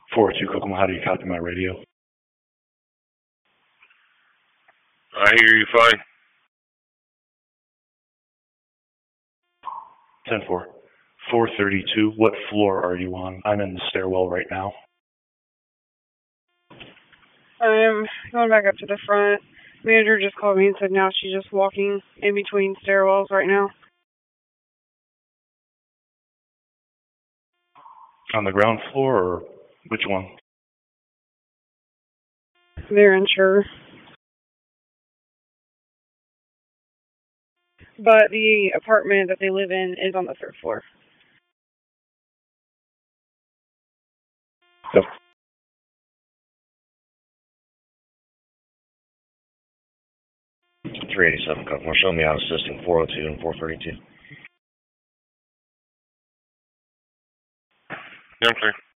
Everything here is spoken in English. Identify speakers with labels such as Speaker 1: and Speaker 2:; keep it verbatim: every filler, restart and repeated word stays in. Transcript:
Speaker 1: four oh two Kokomo, how do you copy my radio?
Speaker 2: I hear you fine.
Speaker 1: ten four. four thirty-two, what floor are you on? I'm in the stairwell right now.
Speaker 3: I'm going back up to the front. Manager just called me and said now she's just walking in between stairwells right now.
Speaker 1: On the ground floor, or which one?
Speaker 3: They're unsure. But the apartment that they live in is on the third floor.
Speaker 1: Yep.
Speaker 4: three eighty-seven, Kokomo. Show me out assisting four oh two and four thirty-two.
Speaker 2: Yeah, I'm clear.